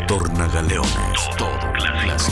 Tornagaleones, todo clásico.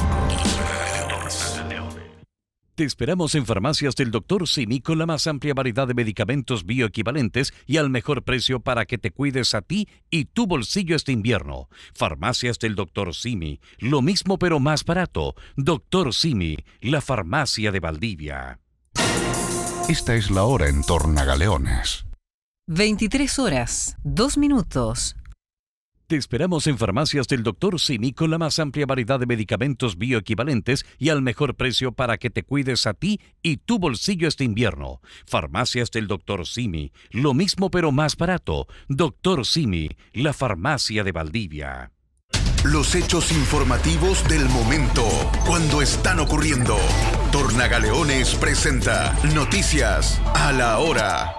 Te esperamos en Farmacias del Dr. Simi con la más amplia variedad de medicamentos bioequivalentes y al mejor precio para que te cuides a ti y tu bolsillo este invierno. Farmacias del Dr. Simi, lo mismo pero más barato. Dr. Simi, la farmacia de Valdivia. Esta es la hora en Tornagaleones. 23 horas, 2 minutos. Te esperamos en Farmacias del Dr. Simi con la más amplia variedad de medicamentos bioequivalentes y al mejor precio para que te cuides a ti y tu bolsillo este invierno. Farmacias del Dr. Simi, lo mismo pero más barato. Dr. Simi, la farmacia de Valdivia. Los hechos informativos del momento, cuando están ocurriendo. Tornagaleones presenta Noticias a la Hora.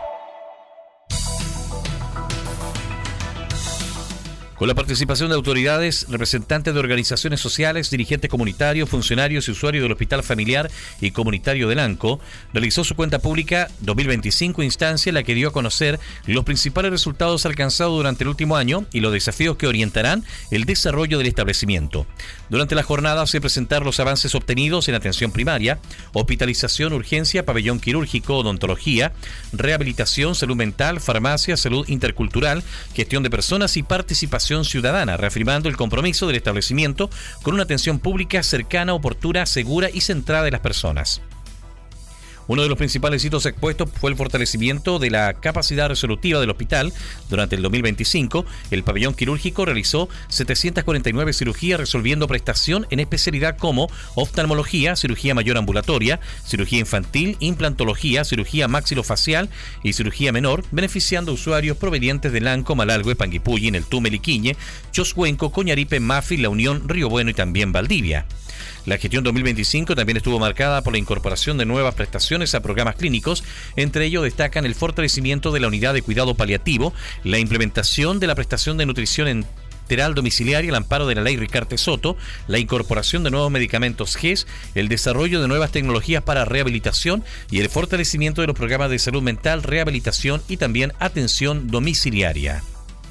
Con la participación de autoridades, representantes de organizaciones sociales, dirigentes comunitarios, funcionarios y usuarios del Hospital Familiar y Comunitario de Lanco, realizó su cuenta pública 2025, instancia en la que dio a conocer los principales resultados alcanzados durante el último año y los desafíos que orientarán el desarrollo del establecimiento. Durante la jornada se presentaron los avances obtenidos en atención primaria, hospitalización, urgencia, pabellón quirúrgico, odontología, rehabilitación, salud mental, farmacia, salud intercultural, gestión de personas y participación ciudadana, reafirmando el compromiso del establecimiento con una atención pública cercana, oportuna, segura y centrada en las personas. Uno de los principales hitos expuestos fue el fortalecimiento de la capacidad resolutiva del hospital. Durante el 2025, el pabellón quirúrgico realizó 749 cirugías, resolviendo prestación en especialidad como oftalmología, cirugía mayor ambulatoria, cirugía infantil, implantología, cirugía maxilofacial y cirugía menor, beneficiando a usuarios provenientes de Lanco, Malalgüe, Panguipulli, Neltume, Liquiñe, Choscuenco, Coñaripe, Mafi, La Unión, Río Bueno y también Valdivia. La gestión 2025 también estuvo marcada por la incorporación de nuevas prestaciones a programas clínicos. Entre ellos destacan el fortalecimiento de la unidad de cuidado paliativo, la implementación de la prestación de nutrición enteral domiciliaria al amparo de la ley Ricarte Soto, la incorporación de nuevos medicamentos GES, el desarrollo de nuevas tecnologías para rehabilitación y el fortalecimiento de los programas de salud mental, rehabilitación y también atención domiciliaria.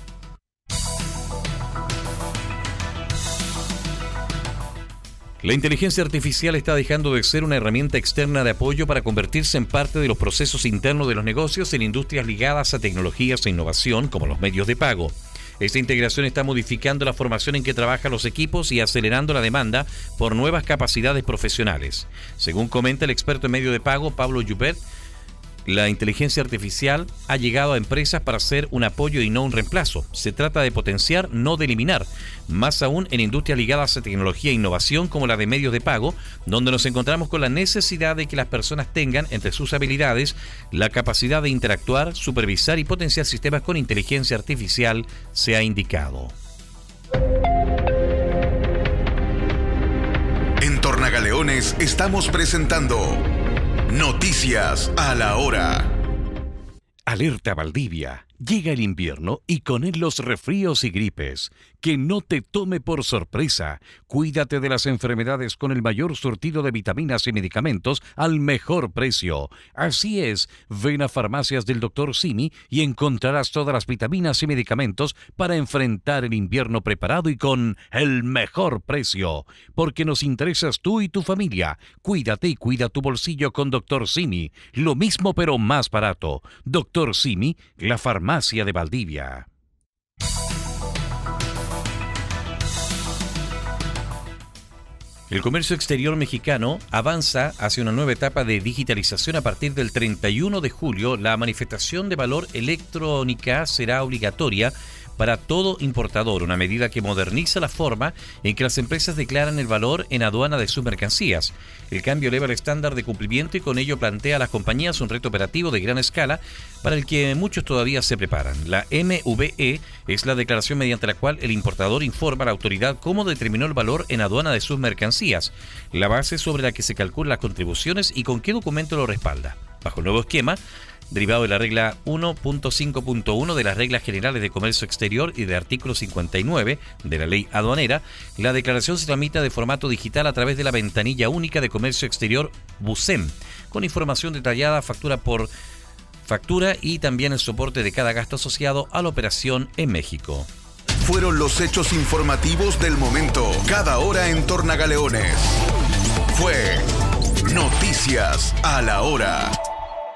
La inteligencia artificial está dejando de ser una herramienta externa de apoyo para convertirse en parte de los procesos internos de los negocios en industrias ligadas a tecnologías e innovación como los medios de pago. Esta integración está modificando la formación en que trabajan los equipos y acelerando la demanda por nuevas capacidades profesionales. Según comenta el experto en medio de pago Pablo Joubert, la inteligencia artificial ha llegado a empresas para ser un apoyo y no un reemplazo. Se trata de potenciar, no de eliminar. Más aún en industrias ligadas a tecnología e innovación como la de medios de pago, donde nos encontramos con la necesidad de que las personas tengan entre sus habilidades la capacidad de interactuar, supervisar y potenciar sistemas con inteligencia artificial, se ha indicado. En Tornagaleones estamos presentando Noticias a la Hora. Alerta Valdivia. Llega el invierno y con él los resfríos y gripes. Que no te tome por sorpresa. Cuídate de las enfermedades con el mayor surtido de vitaminas y medicamentos al mejor precio. Así es, ven a Farmacias del Dr. Simi y encontrarás todas las vitaminas y medicamentos para enfrentar el invierno preparado y con el mejor precio. Porque nos interesas tú y tu familia. Cuídate y cuida tu bolsillo con Dr. Simi. Lo mismo pero más barato. Dr. Simi, la farmacia de Valdivia. El comercio exterior mexicano avanza hacia una nueva etapa de digitalización. A partir del 31 de julio, la manifestación de valor electrónica será obligatoria para todo importador, una medida que moderniza la forma en que las empresas declaran el valor en aduana de sus mercancías. El cambio eleva el estándar de cumplimiento y con ello plantea a las compañías un reto operativo de gran escala para el que muchos todavía se preparan. La MVE es la declaración mediante la cual el importador informa a la autoridad cómo determinó el valor en aduana de sus mercancías, la base sobre la que se calculan las contribuciones y con qué documento lo respalda. Bajo el nuevo esquema, derivado de la regla 1.5.1 de las reglas generales de comercio exterior y de artículo 59 de la ley aduanera, la declaración se tramita de formato digital a través de la ventanilla única de comercio exterior BUSEM, con información detallada factura por factura y también el soporte de cada gasto asociado a la operación en México. fueron los hechos informativos del momento, cada hora en Tornagaleones. Fue Noticias a la Hora.